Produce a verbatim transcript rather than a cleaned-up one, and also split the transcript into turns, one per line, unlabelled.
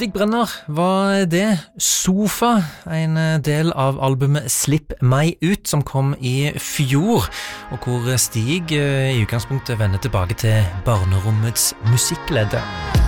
Stig Brenner var det. Sofa, en del av albumet Slipp meg ut, som kom i fjor, og hvor Stig i utgangspunktet vender tilbake til barnerommets musikkledde.